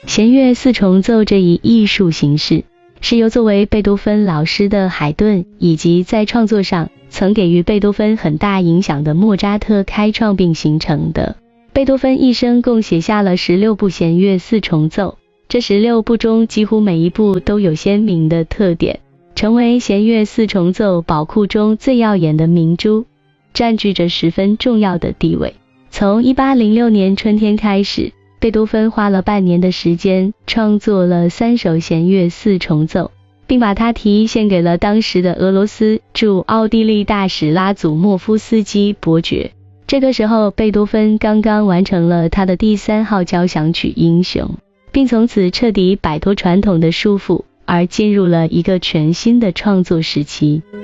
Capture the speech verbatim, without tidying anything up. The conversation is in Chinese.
弦乐四重奏这一艺术形式，是由作为贝多芬老师的海顿，以及在创作上曾给予贝多芬很大影响的莫扎特开创并形成的。贝多芬一生共写下了十六部弦乐四重奏，这十六部中几乎每一部都有鲜明的特点，成为弦乐四重奏宝库中最耀眼的明珠，占据着十分重要的地位。从一八零六年春天开始，贝多芬花了半年的时间创作了三首弦乐四重奏，并把它题献给了当时的俄罗斯驻奥地利大使拉祖莫夫斯基伯爵。这个时候，贝多芬刚刚完成了他的第三号交响曲《英雄》，并从此彻底摆脱传统的束缚，而进入了一个全新的创作时期。